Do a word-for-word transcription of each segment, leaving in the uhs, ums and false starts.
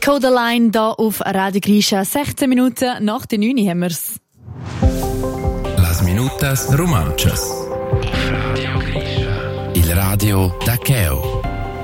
Codaline da auf Radio Grisha. sechzehn Minuten nach der neun haben wir's. Las minutas romanchas. Radio Grisha. Il radio da Cheo.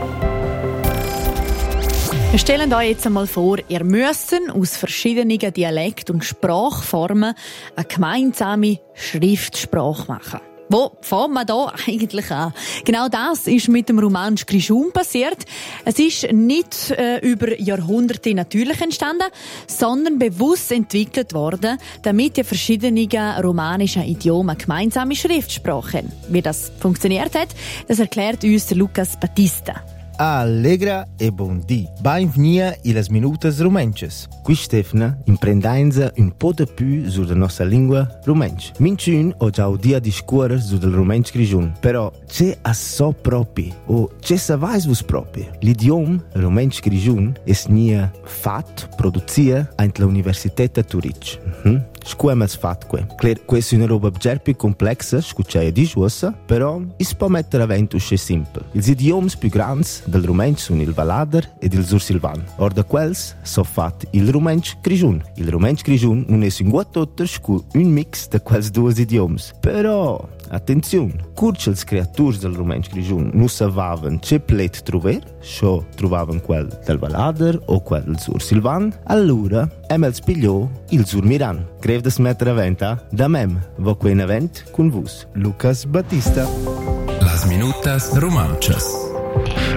Wir stellen euch jetzt einmal vor, ihr müsst aus verschiedenen Dialekt- und Sprachformen eine gemeinsame Schriftsprache machen. Wo fangen wir da eigentlich an? Genau das ist mit dem Romansch Grischun passiert. Es ist nicht äh, über Jahrhunderte natürlich entstanden, sondern bewusst entwickelt worden, damit die verschiedenen romanischen Idiomen gemeinsame Schriftsprache haben. Wie das funktioniert hat, das erklärt uns der Lucas Battista. Allegra e bon dì. Benvenuti illas minutas romanches. Qui Stefana imprendenza un po' de più sulla nostra lingua romanch. Minciun ho già udia discuorer su del romanch grigiun, però c'è a so propi o c'è savais vos propi. L'idiom romanch grigiun es nia fat produzia ant la Universität de Zurich. Mhm. Scuemels fat que. Cler, questa è una roba già più complessa, scucciaia di giuosa, però is può mettere a vento usce simple. Ils idioms più grands del romanch sono il Valader ed il Sursilvan. Or da quels so fat il romanch grigiun. Il romanch grigiun non è un guatotter scu un mix de quels due idioms. Però attenzione, curcels creaturs del romanch grigiun non savavan ce plet trover, scio trovavan quel del Valader o quel del Sursilvan, allora emels pigliò il Surmiran. Grev des metter a venta, da mem, vo quen event con vus, Lucas Battista. Las minutas romanchas.